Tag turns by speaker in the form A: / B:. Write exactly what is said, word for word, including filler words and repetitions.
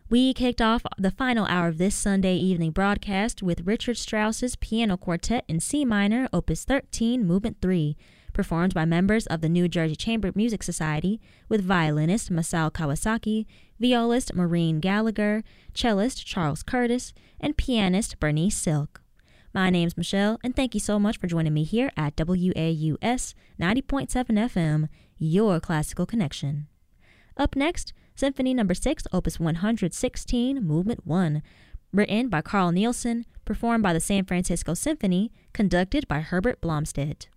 A: We kicked off the final hour of this Sunday evening broadcast with Richard Strauss's Piano Quartet in C minor, Opus thirteen, Movement three, performed by members of the New Jersey Chamber Music Society with violinist Masao Kawasaki, violist Maureen Gallagher, cellist Charles Curtis, and pianist Bernice Silk. My name's Michelle, and thank you so much for joining me here at W A U S ninety point seven F M, your classical connection. Up next, Symphony Number six, Opus one sixteen, Movement one, written by Carl Nielsen, performed by the San Francisco Symphony, conducted by Herbert Blomstedt.